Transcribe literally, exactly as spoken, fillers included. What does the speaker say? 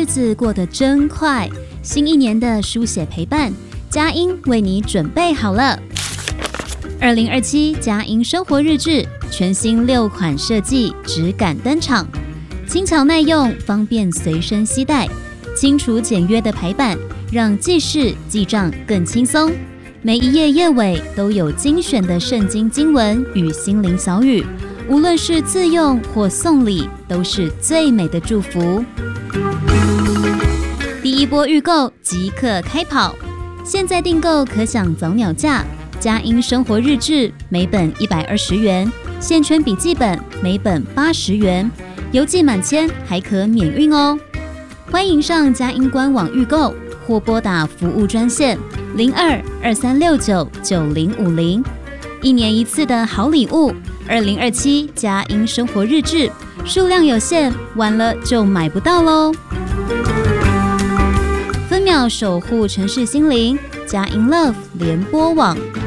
日子过得真快，新一年的书写陪伴，佳音为你准备好了。二零二七佳音生活日志全新六款设计质感登场，轻巧耐用，方便随身携带，清楚简约的排版让记事记账更轻松。每一页页尾都有精选的圣经经文与心灵小语，无论是自用或送礼，都是最美的祝福。第一波预购即刻开跑，现在订购可享早鸟价。佳音生活日志每本一百二十元，线圈笔记本每本八十元，邮寄满千还可免运哦。欢迎上佳音官网预购，或拨打服务专线零二二三六九九零五零。一年一次的好礼物，二零二七佳音生活日志，数量有限，晚了就买不到喽。分秒守护城市心灵，佳音 Love 联播网。